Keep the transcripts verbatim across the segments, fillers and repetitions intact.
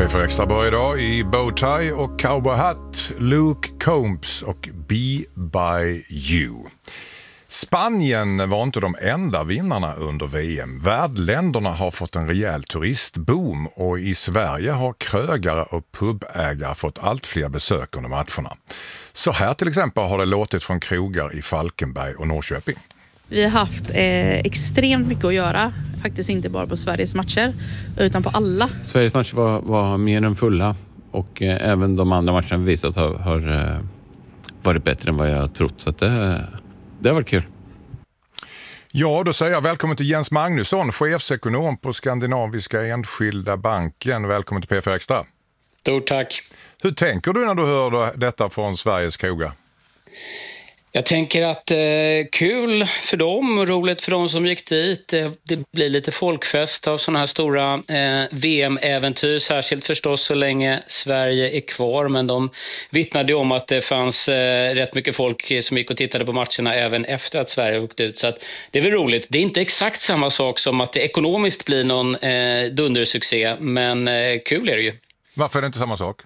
P fyra Extra börjar idag i bowtie och cowboyhatt, Luke Combs och Be By You. Spanien var inte de enda vinnarna under V M. Värdländerna har fått en rejäl turistboom och i Sverige har krögare och pubägare fått allt fler besök under matcherna. Så här till exempel har det låtit från krogar i Falkenberg och Norrköping. Vi har haft eh, extremt mycket att göra, faktiskt inte bara på Sveriges matcher utan på alla. Sveriges matcher var, var mer än fulla och eh, även de andra matcherna vi visat har, har eh, varit bättre än vad jag trott, så att det, det har varit kul. Ja, då säger jag välkommen till Jens Magnusson, chefsekonom på Skandinaviska Enskilda Banken. Välkommen till P fyra Extra. Stort tack. Hur tänker du när du hör detta från Sveriges krogar? Jag tänker att eh, kul för dem och roligt för dem som gick dit. Det, det blir lite folkfest av sådana här stora eh, V M-äventyr, särskilt förstås så länge Sverige är kvar. Men de vittnade om att det fanns eh, rätt mycket folk som gick och tittade på matcherna även efter att Sverige åkte ut. Så att det är väl roligt. Det är inte exakt samma sak som att det ekonomiskt blir någon eh, dundersuccé, men eh, kul är det ju. Varför är det inte samma sak?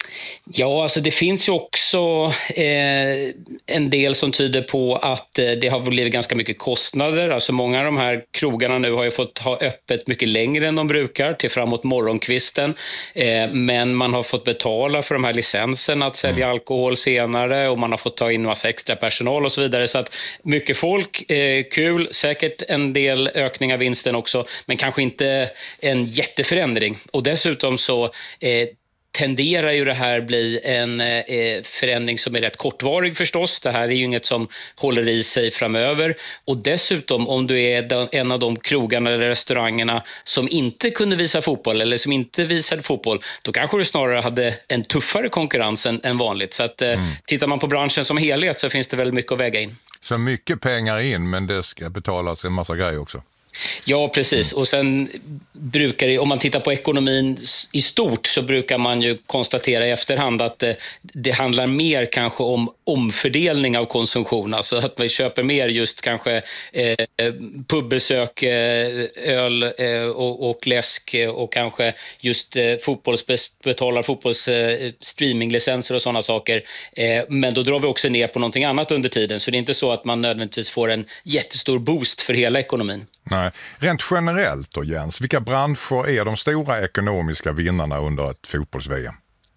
Ja, alltså det finns ju också eh, en del som tyder på att eh, det har blivit ganska mycket kostnader. Alltså många av de här krogarna nu har ju fått ha öppet mycket längre än de brukar, till framåt morgonkvisten. Eh, men man har fått betala för de här licenserna att sälja mm. alkohol senare, och man har fått ta in massa extra personal och så vidare. Så att mycket folk, eh, kul, säkert en del ökning av vinsten också, men kanske inte en jätteförändring. Och dessutom så eh, tenderar ju det här bli en eh, förändring som är rätt kortvarig förstås. Det här är ju inget som håller i sig framöver. Och dessutom, om du är den, en av de krogarna eller restaurangerna som inte kunde visa fotboll eller som inte visade fotboll, då kanske du snarare hade en tuffare konkurrens än, än vanligt. Så att, eh, mm. tittar man på branschen som helhet så finns det väldigt mycket att väga in. Så mycket pengar in, men det ska betalas en massa grejer också. Ja, precis. Och sen brukar det, om man tittar på ekonomin i stort, så brukar man ju konstatera i efterhand att det, det handlar mer kanske om omfördelning av konsumtion. Alltså att vi köper mer just kanske eh, pubbesök, eh, öl eh, och, och läsk och kanske just eh, fotbolls, betalar fotbolls eh, streaminglicenser och sådana saker. Eh, men då drar vi också ner på någonting annat under tiden. Så det är inte så att man nödvändigtvis får en jättestor boost för hela ekonomin. Nej. Rent generellt då, Jens, vilka branscher är de stora ekonomiska vinnarna under ett fotbolls-V M?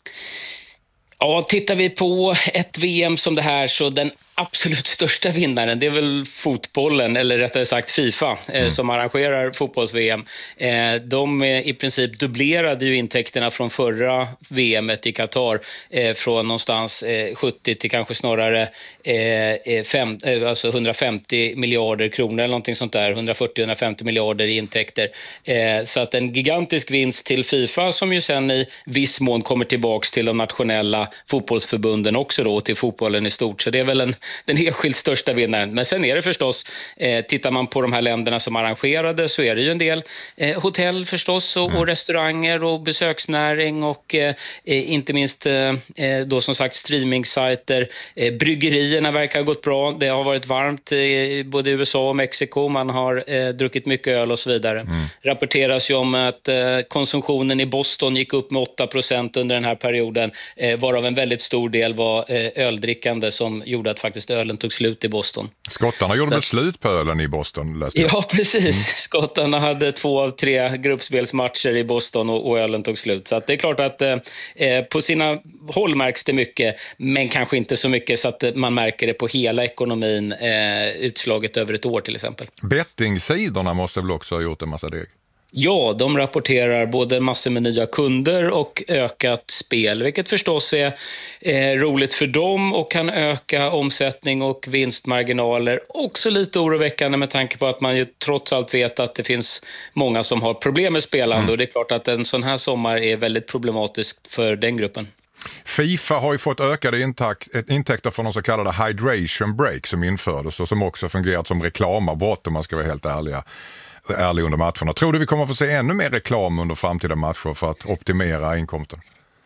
Ja, tittar vi på ett V M som det här, så den absolut största vinnaren, det är väl fotbollen, eller rättare sagt FIFA, mm. eh, som arrangerar fotbolls-V M. Eh, de eh, i princip dubblerade ju intäkterna från förra V M-et i Qatar eh, från någonstans eh, sjuttio till kanske snarare eh, fem, eh, alltså hundrafemtio miljarder kronor eller någonting sånt där, hundrafyrtio till hundrafemtio miljarder i intäkter. Eh, så att en gigantisk vinst till FIFA, som ju sen i viss mån kommer tillbaks till de nationella fotbollsförbunden också då, och till fotbollen i stort. Så det är väl en den enskilt största vinnaren. Men sen är det förstås, eh, tittar man på de här länderna som arrangerade, så är det ju en del eh, hotell förstås och, och restauranger och besöksnäring och eh, inte minst eh, då som sagt streamingsajter. Eh, bryggerierna verkar ha gått bra. Det har varit varmt i både U S A och Mexiko. Man har eh, druckit mycket öl och så vidare. Mm. Rapporteras ju om att eh, konsumtionen i Boston gick upp med åtta procent under den här perioden, eh, varav en väldigt stor del var eh, öldrickande som gjorde att faktiskt ölen tog slut i Boston. Skottarna gjorde väl slut på ölen i Boston? Läste jag. Ja, precis. Mm. Skottarna hade två av tre gruppspelsmatcher i Boston och, och ölen tog slut. Så att det är klart att eh, på sina håll märks det mycket, men kanske inte så mycket så att man märker det på hela ekonomin, eh, utslaget över ett år till exempel. Bettingsidorna måste väl också ha gjort en massa deg? Ja, de rapporterar både massor med nya kunder och ökat spel, vilket förstås är eh, roligt för dem och kan öka omsättning och vinstmarginaler. Också lite oroväckande med tanke på att man ju trots allt vet att det finns många som har problem med spelande, mm. och det är klart att en sån här sommar är väldigt problematisk för den gruppen. FIFA har ju fått ökade intäkter från de så kallade hydration break som infördes och som också fungerat som reklamavbrott, om man ska vara helt ärliga. ärlig under matcherna. Tror du vi kommer att få se ännu mer reklam under framtida matcher för att optimera inkomsten?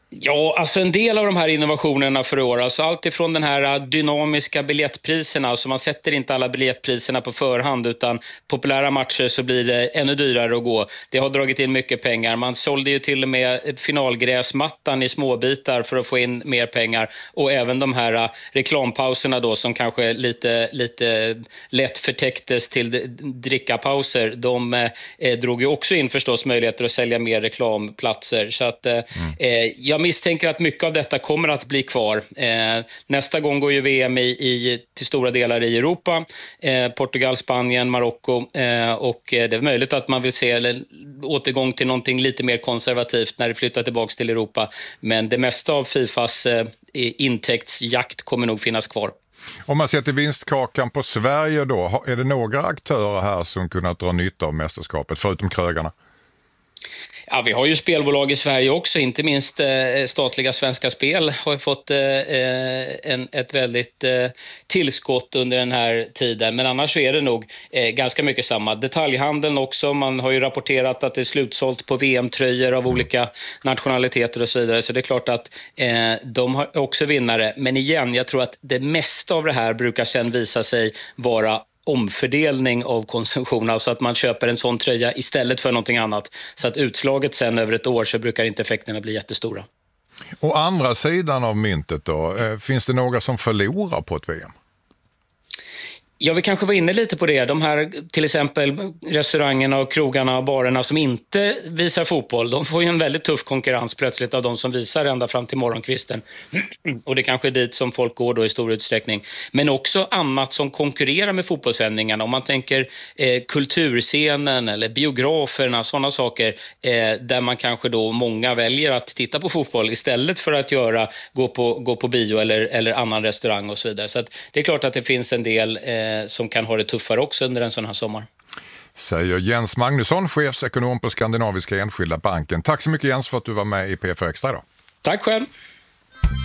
Ja, alltså en del av de här innovationerna för år, alltså allt ifrån den här dynamiska biljettpriserna, alltså man sätter inte alla biljettpriserna på förhand utan populära matcher så blir det ännu dyrare att gå. Det har dragit in mycket pengar. Man sålde ju till och med finalgräsmattan i småbitar för att få in mer pengar, och även de här reklampauserna då som kanske lite, lite lätt förtäcktes till drickapauser, de eh, drog ju också in förstås möjligheter att sälja mer reklamplatser. Så att eh, mm. eh, jag misstänker att mycket av detta kommer att bli kvar. Eh, nästa gång går ju V M i, i, till stora delar i Europa. Eh, Portugal, Spanien, Marocko. Eh, och det är möjligt att man vill se eller, återgång till någonting lite mer konservativt när det flyttar tillbaka till Europa. Men det mesta av Fifas eh, intäktsjakt kommer nog finnas kvar. Om man ser till vinstkakan på Sverige då, är det några aktörer här som kunnat dra nytta av mästerskapet, förutom krögarna? Ja, vi har ju spelbolag i Sverige också, inte minst eh, statliga Svenska Spel har ju fått eh, en, ett väldigt eh, tillskott under den här tiden. Men annars så är det nog eh, ganska mycket samma. Detaljhandeln också, man har ju rapporterat att det är slutsålt på V M-tröjor av olika nationaliteter och så vidare. Så det är klart att eh, de har också vinnare. Men igen, jag tror att det mesta av det här brukar sedan visa sig vara omfördelning av konsumtion, alltså att man köper en sån tröja istället för någonting annat. Så att utslaget sen över ett år så brukar inte effekterna bli jättestora. Och andra sidan av myntet då, finns det några som förlorar på ett V M? Ja, vi kanske var inne lite på det. De här till exempel restaurangerna och krogarna och barerna som inte visar fotboll, de får ju en väldigt tuff konkurrens plötsligt av de som visar ända fram till morgonkvisten. Och det kanske är dit som folk går då i stor utsträckning. Men också annat som konkurrerar med fotbollssändningarna. Om man tänker eh, kulturscenen eller biograferna, sådana saker eh, där man kanske då många väljer att titta på fotboll istället för att göra, gå på, gå på bio eller, eller annan restaurang och så vidare. Så att det är klart att det finns en del eh, som kan ha det tuffare också under en sån här sommar. Säger Jens Magnusson, chefsekonom på Skandinaviska Enskilda Banken. Tack så mycket Jens för att du var med i P F Extra idag. Tack själv.